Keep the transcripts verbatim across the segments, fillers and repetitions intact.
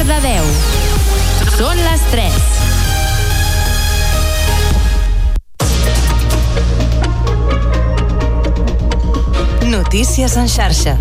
quart de deu. Són les tres. Notícies en xarxa.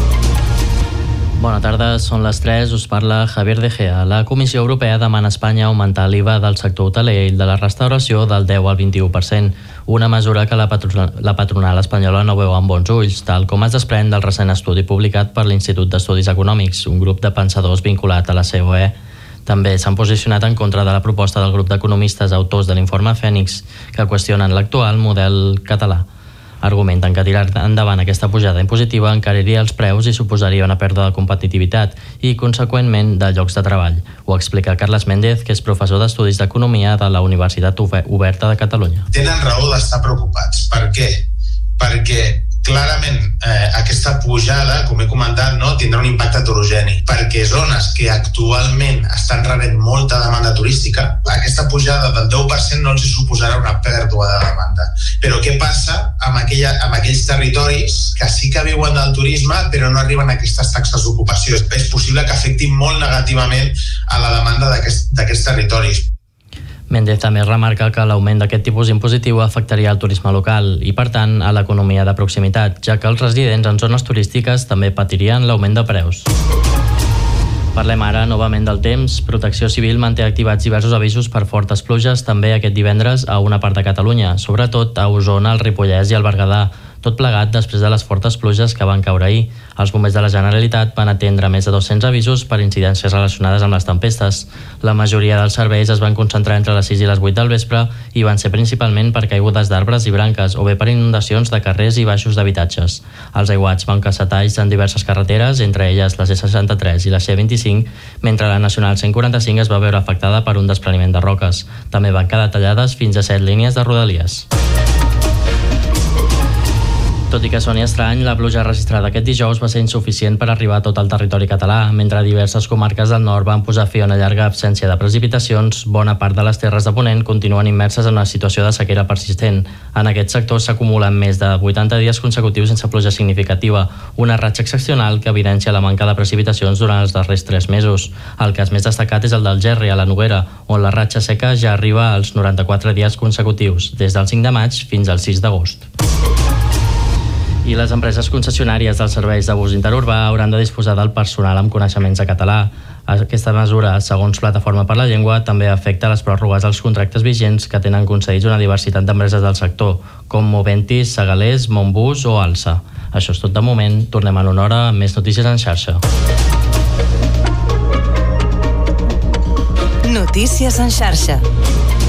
Bona tarda, són les tres, us parla Javier De Gea. La Comissió Europea demana a Espanya augmentar l'I V A del sector hoteler i de la restauració del deu al vint-i-u per cent, una mesura que la patronal, la patronal espanyola no veu amb bons ulls, tal com es desprèn del recent estudi publicat per l'Institut d'Estudis Econòmics, un grup de pensadors vinculat a la C O E. També s'han posicionat en contra de la proposta del grup d'economistes autors de l'informe Fènix, que qüestionen l'actual model català. Argumenten que tirar endavant aquesta pujada impositiva encariria els preus i suposaria una pèrdua de competitivitat i, conseqüentment, de llocs de treball. Ho explica Carles Méndez, que és professor d'Estudis d'Economia de la Universitat Oberta de Catalunya. Tenen raó d'estar preocupats. Per què? Perquè clarament eh, aquesta pujada, com he comentat, no, tindrà un impacte heterogeni, perquè zones que actualment estan rebent molta demanda turística, aquesta pujada del deu per cent no els suposarà una pèrdua de demanda. Però què passa amb, aquella, amb aquells territoris que sí que viuen del turisme però no arriben a aquestes taxes d'ocupació? És possible que afectin molt negativament a la demanda d'aquests d'aquests territoris. Méndez també remarca que l'augment d'aquest tipus impositiu afectaria el turisme local i, per tant, a l'economia de proximitat, ja que els residents en zones turístiques també patirien l'augment de preus. Parlem ara novament del temps. Protecció Civil manté activats diversos avisos per fortes pluges també aquest divendres a una part de Catalunya, sobretot a Osona, el Ripollès i el Berguedà, tot plegat després de les fortes pluges que van caure ahir. Els bombers de la Generalitat van atendre més de dos-cents avisos per incidències relacionades amb les tempestes. La majoria dels serveis es van concentrar entre les sis i les vuit del vespre i van ser principalment per caigudes d'arbres i branques o bé per inundacions de carrers i baixos d'habitatges. Els aiguats van causar talls en diverses carreteres, entre elles la C seixanta-tres i la C vint-i-cinc, mentre la Nacional cent quaranta-cinc es va veure afectada per un despreniment de roques. També van quedar tallades fins a set línies de rodalies. Tot i que soni estrany, la pluja registrada aquest dijous va ser insuficient per arribar a tot el territori català. Mentre diverses comarques del nord van posar fi a una llarga absència de precipitacions, bona part de les terres de Ponent continuen immerses en una situació de sequera persistent. En aquest sector s'acumulen més de vuitanta dies consecutius sense pluja significativa, una ratxa excepcional que evidencia la manca de precipitacions durant els darrers tres mesos. El cas més destacat és el del Gerri, a la Noguera, on la ratxa seca ja arriba als noranta-quatre dies consecutius, des del cinc de maig fins al sis d'agost. I les empreses concessionàries dels serveis de bus interurbà hauran de disposar del personal amb coneixements de català. Aquesta mesura, segons Plataforma per la Llengua, també afecta les pròrrogues als contractes vigents que tenen concedits una diversitat d'empreses del sector, com Moventis, Segalers, Montbus o Alsa. Això és tot de moment. Tornem en una hora amb més notícies en xarxa. Notícies en xarxa.